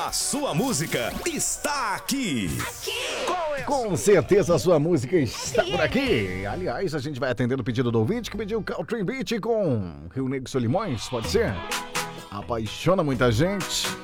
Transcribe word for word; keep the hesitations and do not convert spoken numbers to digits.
A sua música está aqui. Com certeza a sua música está por aqui. Aliás, a gente vai atendendo o pedido do ouvinte que pediu Country Beat com Rio Negro e Solimões, pode ser? Apaixona muita gente.